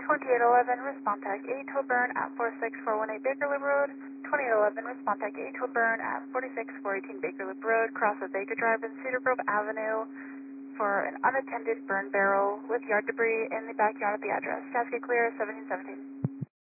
2811, respond tech 8 to a burn at 46418 Baker Loop Road. 2811, respond tech 8 to a burn at 46418 Baker Loop Road, cross of Baker Drive and Cedar Grove Avenue for an unattended burn barrel with yard debris in the backyard of the address. Cascade clear, 1717.